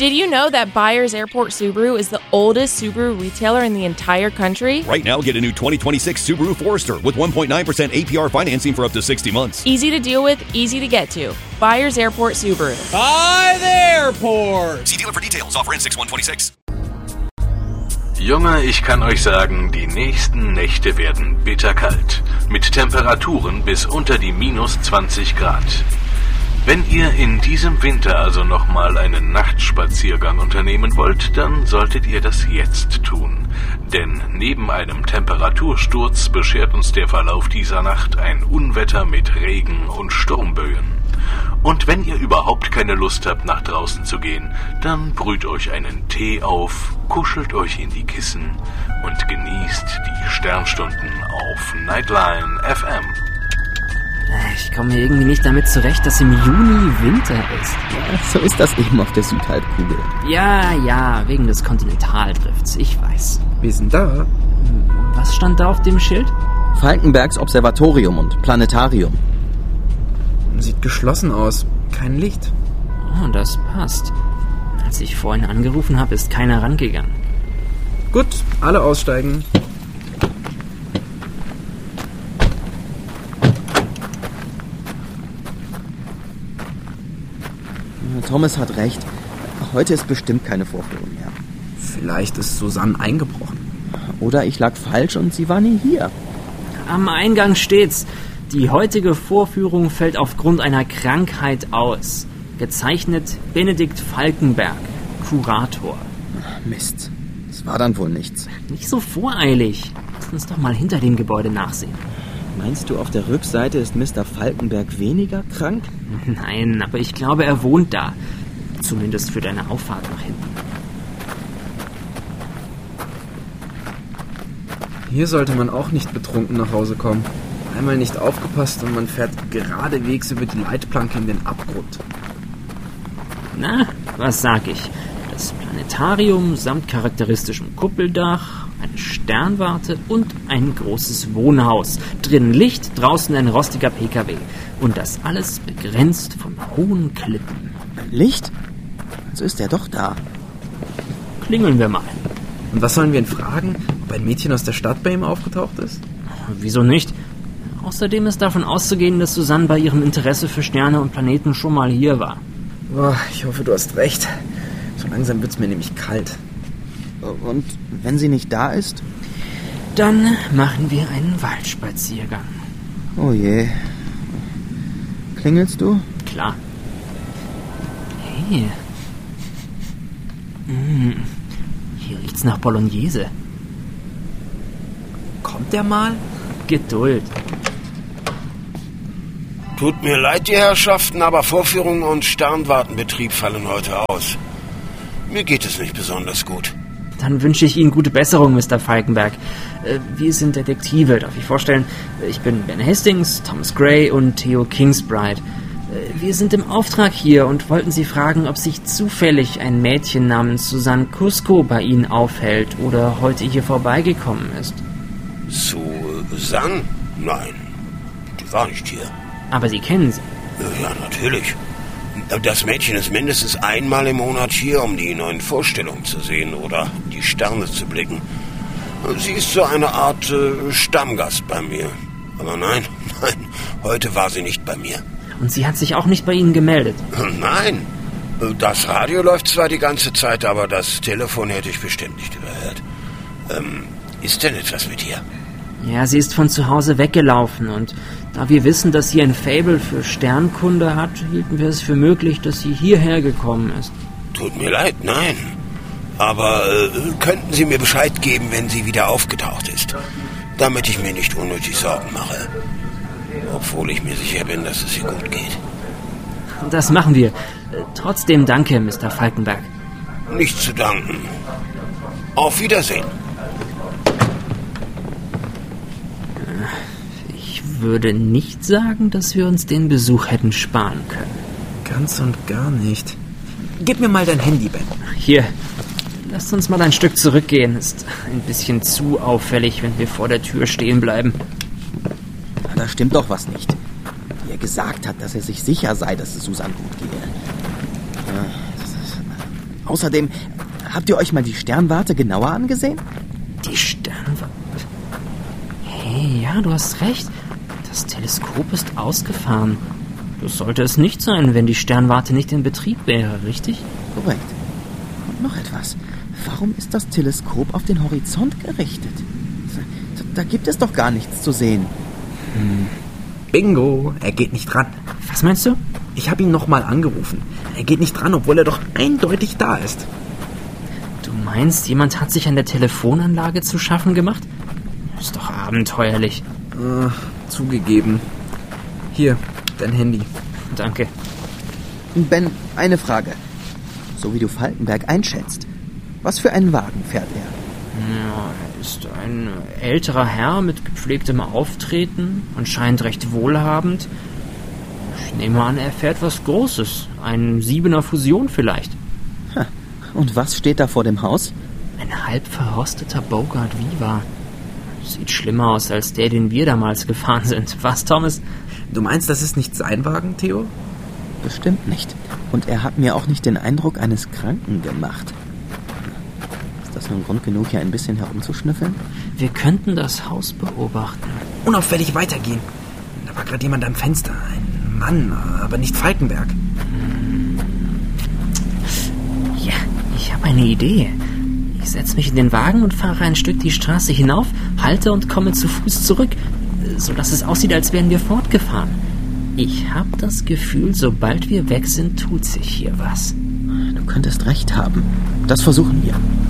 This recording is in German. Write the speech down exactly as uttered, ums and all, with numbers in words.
Did you know that Byers Airport Subaru is the oldest Subaru retailer in the entire country? Right now, get a new twenty twenty-six Subaru Forester with one point nine percent A P R financing for up to sixty months. Easy to deal with, easy to get to. Byers Airport Subaru. By the airport! See dealer for details. Offer ends six one twenty-six. Junge, ich kann euch sagen, die nächsten Nächte werden bitterkalt. Mit Temperaturen bis unter die minus zwanzig Grad. Wenn ihr in diesem Winter also nochmal einen Nachtspaziergang unternehmen wollt, dann solltet ihr das jetzt tun. Denn neben einem Temperatursturz beschert uns der Verlauf dieser Nacht ein Unwetter mit Regen und Sturmböen. Und wenn ihr überhaupt keine Lust habt, nach draußen zu gehen, dann brüht euch einen Tee auf, kuschelt euch in die Kissen und genießt die Sternstunden auf Nightline F M. Ich komme irgendwie nicht damit zurecht, dass im Juni Winter ist. Ja, so ist das eben auf der Südhalbkugel. Ja, ja, wegen des Kontinentaldrifts, ich weiß. Wir sind da. Was stand da auf dem Schild? Falkenbergs Observatorium und Planetarium. Sieht geschlossen aus. Kein Licht. Oh, das passt. Als ich vorhin angerufen habe, ist keiner rangegangen. Gut, alle aussteigen. Thomas hat recht. Heute ist bestimmt keine Vorführung mehr. Vielleicht ist Susanne eingebrochen. Oder ich lag falsch und sie war nie hier. Am Eingang steht's. Die heutige Vorführung fällt aufgrund einer Krankheit aus. Gezeichnet Benedikt Falkenberg, Kurator. Mist, das war dann wohl nichts. Nicht so voreilig. Lass uns doch mal hinter dem Gebäude nachsehen. Meinst du, auf der Rückseite ist Mister Falkenberg weniger krank? Nein, aber ich glaube, er wohnt da. Zumindest für deine Auffahrt nach hinten. Hier sollte man auch nicht betrunken nach Hause kommen. Einmal nicht aufgepasst und man fährt geradewegs über die Leitplanke in den Abgrund. Na, was sag ich? Das Planetarium samt charakteristischem Kuppeldach, eine Sternwarte und ein großes Wohnhaus. Drinnen Licht, draußen ein rostiger P K W. Und das alles begrenzt von hohen Klippen. Licht? Also ist er doch da. Klingeln wir mal. Und was sollen wir ihn fragen? Ob ein Mädchen aus der Stadt bei ihm aufgetaucht ist? Wieso nicht? Außerdem ist davon auszugehen, dass Susanne bei ihrem Interesse für Sterne und Planeten schon mal hier war. Oh, ich hoffe, du hast recht. So langsam wird's mir nämlich kalt. Und wenn sie nicht da ist? Dann machen wir einen Waldspaziergang. Oh je. Klingelst du? Klar. Hey. Mmh. Hier riecht's nach Bolognese. Kommt der mal? Geduld. Tut mir leid, die Herrschaften, aber Vorführungen und Sternwartenbetrieb fallen heute aus. Mir geht es nicht besonders gut. Dann wünsche ich Ihnen gute Besserung, Mister Falkenberg. Wir sind Detektive, darf ich vorstellen. Ich bin Ben Hastings, Thomas Gray und Theo Kingsbride. Wir sind im Auftrag hier und wollten Sie fragen, ob sich zufällig ein Mädchen namens Susanne Cusco bei Ihnen aufhält oder heute hier vorbeigekommen ist. Susanne? Nein, die war nicht hier. Aber Sie kennen sie? Ja, natürlich. Das Mädchen ist mindestens einmal im Monat hier, um die neuen Vorstellungen zu sehen oder die Sterne zu blicken. Sie ist so eine Art äh, Stammgast bei mir. Aber nein, nein, heute war sie nicht bei mir. Und sie hat sich auch nicht bei Ihnen gemeldet? Nein. Das Radio läuft zwar die ganze Zeit, aber das Telefon hätte ich bestimmt nicht überhört. Ähm, ist denn etwas mit ihr? Ja, sie ist von zu Hause weggelaufen und da wir wissen, dass sie ein Faible für Sternkunde hat, hielten wir es für möglich, dass sie hierher gekommen ist. Tut mir leid, nein. Aber äh, könnten Sie mir Bescheid geben, wenn sie wieder aufgetaucht ist, damit ich mir nicht unnötig Sorgen mache. Obwohl ich mir sicher bin, dass es ihr gut geht. Das machen wir. Trotzdem danke, Mister Falkenberg. Nicht zu danken. Auf Wiedersehen. Ich würde nicht sagen, dass wir uns den Besuch hätten sparen können. Ganz und gar nicht. Gib mir mal dein Handy, Ben. Hier, lasst uns mal ein Stück zurückgehen. Ist ein bisschen zu auffällig, wenn wir vor der Tür stehen bleiben. Da stimmt doch was nicht. Wie er gesagt hat, dass er sich sicher sei, dass es Susanne gut gehe. Ja, Außerdem, habt ihr euch mal die Sternwarte genauer angesehen? Die Sternwarte... Hey, ja, du hast recht. Das Teleskop ist ausgefahren. Das sollte es nicht sein, wenn die Sternwarte nicht in Betrieb wäre, richtig? Korrekt. Und noch etwas. Warum ist das Teleskop auf den Horizont gerichtet? Da, da gibt es doch gar nichts zu sehen. Hm. Bingo, er geht nicht ran. Was meinst du? Ich habe ihn nochmal angerufen. Er geht nicht ran, obwohl er doch eindeutig da ist. Du meinst, jemand hat sich an der Telefonanlage zu schaffen gemacht? Ist doch abenteuerlich. Äh, zugegeben. Hier, dein Handy. Danke. Ben, eine Frage. So wie du Falkenberg einschätzt, was für einen Wagen fährt er? Ja, er ist ein älterer Herr mit gepflegtem Auftreten, anscheinend recht wohlhabend. Ich nehme an, er fährt was Großes. Ein Siebener Fusion vielleicht. Ha. Und was steht da vor dem Haus? Ein halb verrosteter Bogart Viva. Sieht schlimmer aus als der, den wir damals gefahren sind. Was, Thomas? Du meinst, das ist nicht sein Wagen, Theo? Bestimmt nicht. Und er hat mir auch nicht den Eindruck eines Kranken gemacht. Ist das nun Grund genug, hier ein bisschen herumzuschnüffeln? Wir könnten das Haus beobachten. Unauffällig weitergehen. Da war gerade jemand am Fenster. Ein Mann, aber nicht Falkenberg. Ja, ich habe eine Idee. Ich setze mich in den Wagen und fahre ein Stück die Straße hinauf, halte und komme zu Fuß zurück, sodass es aussieht, als wären wir fortgefahren. Ich habe das Gefühl, sobald wir weg sind, tut sich hier was. Du könntest recht haben. Das versuchen wir.